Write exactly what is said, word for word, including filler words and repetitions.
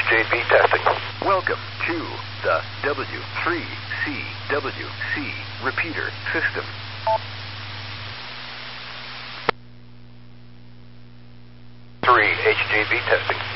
J V testing. Welcome to the W three C W C repeater system. three H J V testing.